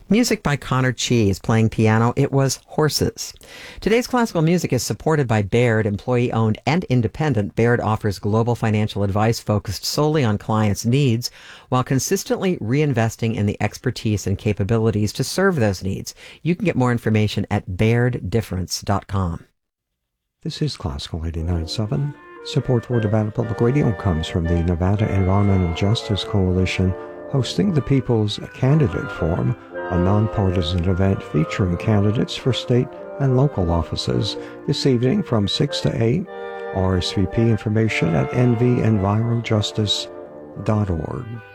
Music by Connor Cheese, playing piano. It was Horses. Today's classical music is supported by Baird, employee-owned and independent. Baird offers global financial advice focused solely on clients' needs while consistently reinvesting in the expertise and capabilities to serve those needs. You can get more information at bairddifference.com. This is Classical 89.7. Support for Nevada Public Radio comes from the Nevada Environmental Justice Coalition, hosting the People's Candidate Forum, a nonpartisan event featuring candidates for state and local offices this evening from 6 to 8. RSVP information at nvenvirojustice.org.